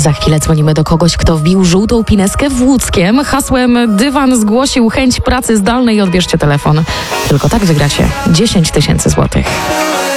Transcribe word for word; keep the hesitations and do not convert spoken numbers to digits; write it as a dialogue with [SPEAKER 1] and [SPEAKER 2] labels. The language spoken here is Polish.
[SPEAKER 1] Za chwilę dzwonimy do kogoś, kto wbił żółtą pineskę w Łódzkiem. Hasłem dywan zgłosił chęć pracy zdalnej. Odbierzcie telefon. Tylko tak wygracie dziesięć tysięcy złotych.